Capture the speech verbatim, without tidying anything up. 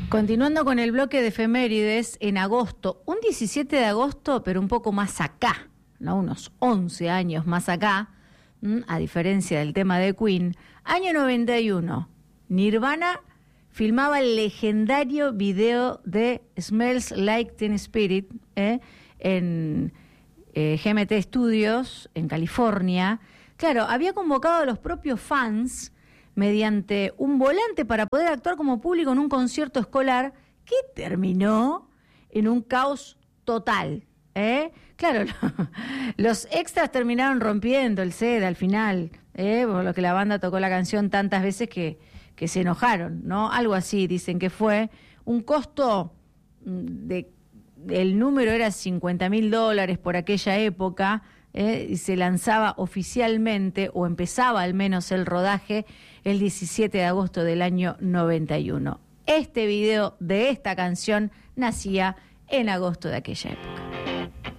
Continuando con el bloque de efemérides, en agosto, un diecisiete de agosto, pero un poco más acá, ¿no? Unos once años más acá, ¿m? A diferencia del tema de Queen, año noventa y uno, Nirvana filmaba el legendario video de Smells Like Teen Spirit ¿eh? en eh, G M T Studios, en California. Claro, había convocado a los propios fans mediante un volante para poder actuar como público en un concierto escolar que terminó en un caos total. ¿eh? Claro, los extras terminaron rompiendo el set al final, ¿eh? por lo que la banda tocó la canción tantas veces que, que se enojaron, ¿no? Algo así dicen que fue. Un costo de, el número era cincuenta mil dólares por aquella época. Eh, y se lanzaba oficialmente, o empezaba al menos el rodaje, el diecisiete de agosto del año noventa y uno. Este video de esta canción nacía en agosto de aquella época.